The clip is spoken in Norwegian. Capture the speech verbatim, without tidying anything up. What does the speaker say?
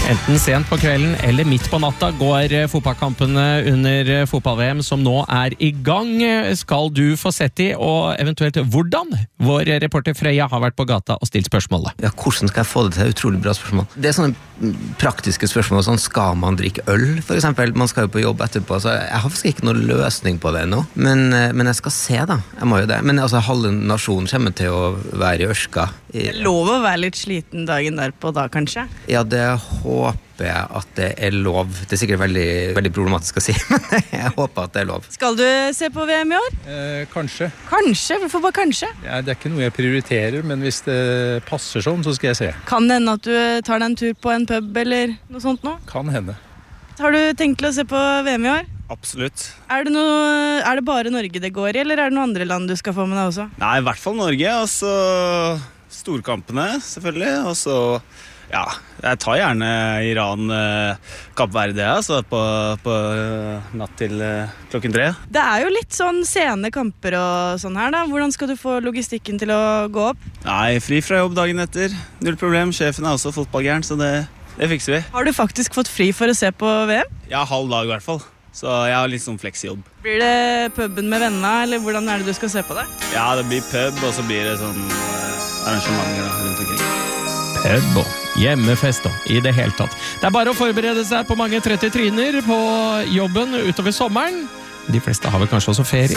Enten sent på kvelden eller midt på natta går fotballkampene under fotball-V M som nå er i gang. Skal du få sett i, og eventuelt hvordan? Vår reporter Freya har vært på gata og stilt spørsmålet. Ja, hvordan skal jeg få det til? Utrolig bra spørsmål. Det er sånne praktiske spørsmål, sånn skal man drikke øl, for eksempel? Man skal jo på jobb etterpå, så jeg har faktisk ikke noen løsning på det ennå. Men, men jeg skal se da, jeg må jo det. Men altså, halve nasjonen kommer til å være i ørska. Det er lov å være litt sliten dagen derpå da, kanskje? Ja, det håper jeg at det er lov. Det er sikkert veldig, veldig problematisk å si, men jeg håper at det er lov. Skal du se på V M i år? Eh, kanskje. Kanskje? Hvorfor bare kanskje? Ja, det er ikke noe jeg prioriterer, men hvis det passer sånn, så skal jeg se. Kan det hende at du tar deg en tur på en pub eller noe sånt nå? Kan hende. Har du tenkt til å se på V M i år? Absolutt. Er det, noe, er det bare Norge det går i, eller er det noen andre land du skal få med deg også? Nei, i hvert fall Norge, og så storkampene selvfølgelig, og så, ja, jeg tar gjerne Iran, eh, Kapp Verde, altså, på, på uh, natt til uh, klokken tre. Det er jo litt sånn sene kamper og sånn her da. Hvordan skal du få logistikken til å gå opp? Nei, fri fra jobb dagen etter. Null problem, sjefen er også fotballgæren, så det, det fikser vi. Har du faktisk fått fri for å se på V M? Ja, halv dag i hvert fall. Så jeg har litt sånn fleksjobb. Blir det puben med vennene, eller hvordan er det du skal se på det? Ja, det blir pub, og så blir det sånn uh, arrangementer da, rundt omkring. Pub og hjemmefest og i det hele tatt. Det er bare å forberede seg på mange tretti tryner på jobben utover sommeren. De fleste har vel kanskje også ferie.